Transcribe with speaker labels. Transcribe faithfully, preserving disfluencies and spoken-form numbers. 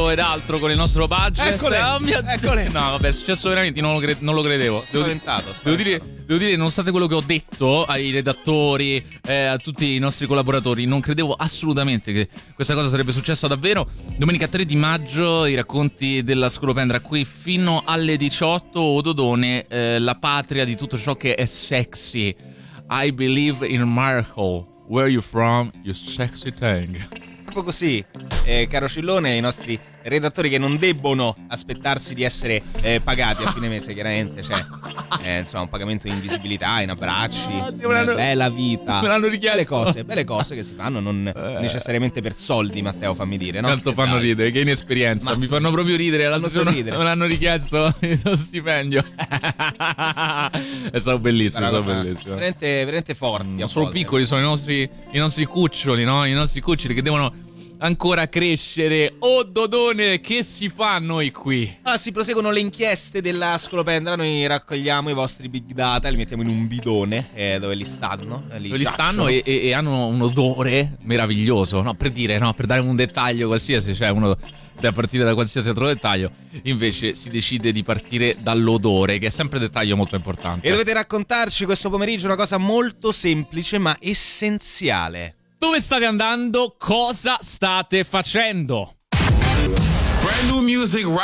Speaker 1: ed altro con il nostro budget.
Speaker 2: Eccole,
Speaker 1: oh, mio...
Speaker 2: eccole.
Speaker 1: No, vabbè, è successo veramente, non lo, cre- non lo credevo. Devo,
Speaker 2: Spaventato,
Speaker 1: devo dire, devo dire, nonostante quello che ho detto ai redattori, eh, a tutti i nostri collaboratori, non credevo assolutamente che questa cosa sarebbe successa davvero. Domenica tre di maggio, i racconti della Scolopendra qui fino alle diciotto. Ododone, eh, la patria di tutto ciò che è sexy. I believe in miracle. Where you from, you sexy thing.
Speaker 2: Proprio così, eh, caro Cillone, i nostri redattori che non debbono aspettarsi di essere eh, pagati a fine mese, chiaramente, cioè, eh, insomma, un pagamento in visibilità, in abbracci,
Speaker 1: Ah,
Speaker 2: in una bella vita,
Speaker 1: me l'hanno richiesto.
Speaker 2: belle cose, belle cose che si fanno, non
Speaker 1: Eh.
Speaker 2: necessariamente per soldi, Matteo, fammi dire, no?
Speaker 1: Tanto fanno
Speaker 2: Dai.
Speaker 1: ridere, che inesperienza.
Speaker 2: Ma-
Speaker 1: Mi fanno proprio ridere. L'altro
Speaker 2: Fanno
Speaker 1: giorno
Speaker 2: sorridere.
Speaker 1: me l'hanno richiesto lo stipendio. È stato bellissimo, è
Speaker 2: Una
Speaker 1: stato
Speaker 2: cosa
Speaker 1: bellissimo.
Speaker 2: veramente, veramente forti.
Speaker 1: Ma
Speaker 2: a
Speaker 1: sono
Speaker 2: volte.
Speaker 1: piccoli, sono i nostri, i nostri cuccioli, no? I nostri cuccioli che devono ancora crescere. Oh Dodone, che si fa noi qui?
Speaker 2: Allora, si proseguono le inchieste della Scolopendra. Noi raccogliamo i vostri big data, li mettiamo in un bidone eh, dove li stanno. eh,
Speaker 1: Dove li
Speaker 2: giacciono.
Speaker 1: stanno e, e- e hanno un odore meraviglioso, no? Per dire, no? Per dare un dettaglio qualsiasi, cioè uno da partire da qualsiasi altro dettaglio. Invece si decide di partire dall'odore, che è sempre un dettaglio molto importante.
Speaker 2: E dovete raccontarci questo pomeriggio una cosa molto semplice ma essenziale.
Speaker 1: Dove state andando? Cosa state facendo?
Speaker 3: Brand new music